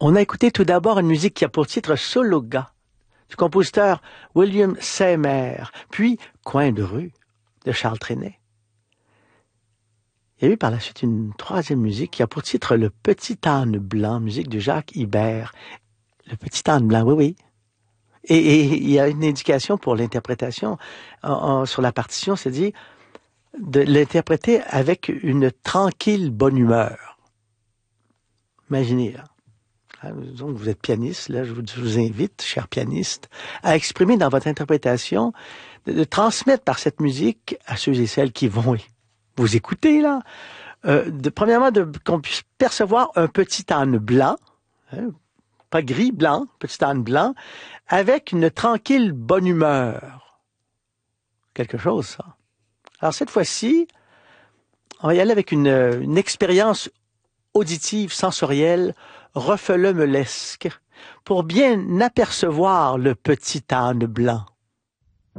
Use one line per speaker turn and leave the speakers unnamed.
On a écouté tout d'abord une musique qui a pour titre Sologa, du compositeur William Seymour, puis Coin de rue, de Charles Trenet. Il y a eu par la suite une troisième musique qui a pour titre Le Petit Âne Blanc, musique de Jacques Ibert. Le Petit Âne Blanc, oui, oui. Et il y a une indication pour l'interprétation sur la partition, c'est dit de l'interpréter avec une tranquille bonne humeur. Imaginez, là. Donc, vous êtes pianiste, là, je vous invite, chers pianistes, à exprimer dans votre interprétation, de transmettre par cette musique à ceux et celles qui vont vous écouter, là, premièrement, qu'on puisse percevoir un petit âne blanc, hein, pas gris, blanc, petit âne blanc, avec une tranquille bonne humeur. Quelque chose, ça. Alors, cette fois-ci, on va y aller avec une expérience auditive, sensorielle, refelemelesque, pour bien apercevoir le petit âne blanc.